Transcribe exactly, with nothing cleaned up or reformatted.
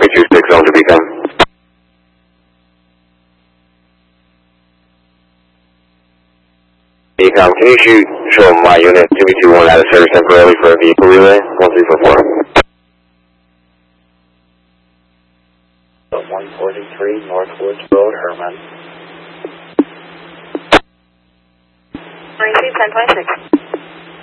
two six, zone to become. Ecom, can you shoot, show my unit two B two one out of service temporarily for a vehicle relay? one three four four. one forty-three Northwoods Road, Herman. Receive ten twenty-six.